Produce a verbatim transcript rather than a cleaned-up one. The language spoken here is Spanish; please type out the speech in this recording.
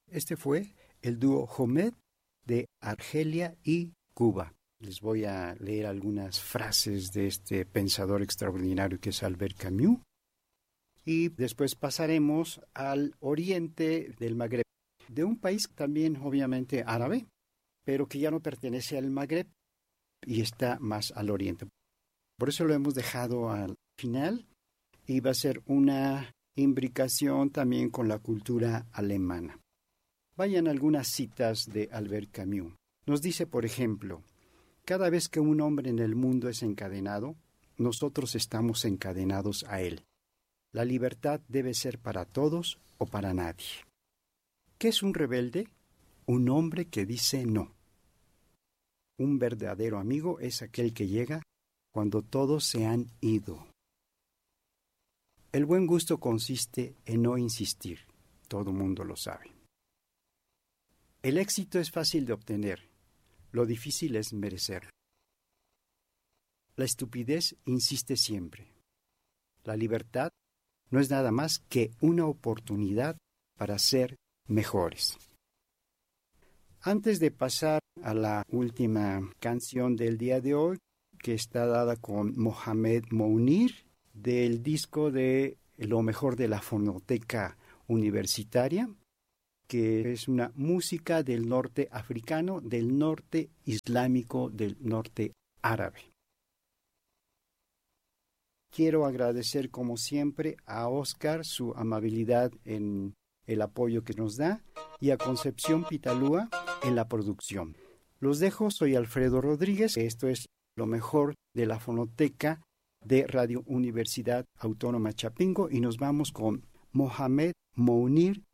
Este fue el dúo Homed de Argelia y Cuba. Les voy a leer algunas frases de este pensador extraordinario que es Albert Camus. Y después pasaremos al oriente del Magreb, de un país también obviamente árabe, pero que ya no pertenece al Magreb y está más al oriente. Por eso lo hemos dejado al final y va a ser una imbricación también con la cultura alemana. Vayan algunas citas de Albert Camus. Nos dice, por ejemplo, cada vez que un hombre en el mundo es encadenado, nosotros estamos encadenados a él. La libertad debe ser para todos o para nadie. ¿Qué es un rebelde? Un hombre que dice no. Un verdadero amigo es aquel que llega cuando todos se han ido. El buen gusto consiste en no insistir. Todo mundo lo sabe. El éxito es fácil de obtener. Lo difícil es merecerlo. La estupidez insiste siempre. La libertad no es nada más que una oportunidad para ser mejores. Antes de pasar a la última canción del día de hoy, que está dada con Mohamed Mounir, del disco de Lo mejor de la Fonoteca Universitaria, que es una música del norte africano, del norte islámico, del norte árabe. Quiero agradecer como siempre a Oscar su amabilidad en el apoyo que nos da y a Concepción Pitalúa en la producción. Los dejo, soy Alfredo Rodríguez, esto es Lo mejor de la Fonoteca de Radio Universidad Autónoma Chapingo y nos vamos con Mohamed Mounir